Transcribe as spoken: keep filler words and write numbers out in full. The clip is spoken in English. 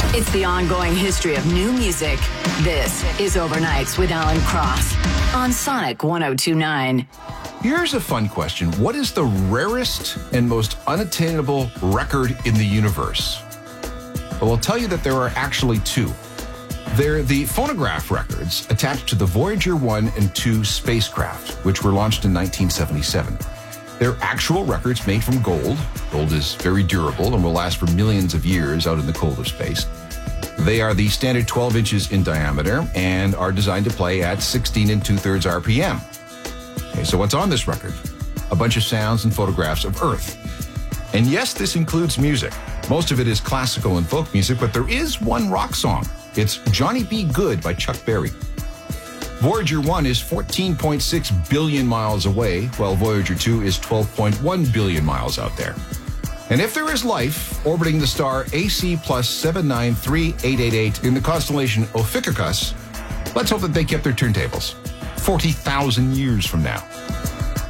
It's the ongoing history of new music. This is Overnights with Alan Cross on Sonic one oh two point nine. Here's a fun question. What is the rarest and most unattainable record in the universe? Well, I'll tell you that there are actually two. They're the phonograph records attached to the Voyager one and two spacecraft, which were launched in nineteen seventy-seven. They're actual records made from gold. Gold is very durable and will last for millions of years out in the cold of space. They are the standard twelve inches in diameter and are designed to play at sixteen and two-thirds R P M. Okay, so what's on this record? A bunch of sounds and photographs of Earth. And yes, this includes music. Most of it is classical and folk music, but there is one rock song. It's Johnny B. Good by Chuck Berry. Voyager one is fourteen point six billion miles away, while Voyager two is twelve point one billion miles out there. And if there is life orbiting the star A C plus seven nine three eight eight eight in the constellation Ophiuchus, let's hope that they kept their turntables forty thousand years from now.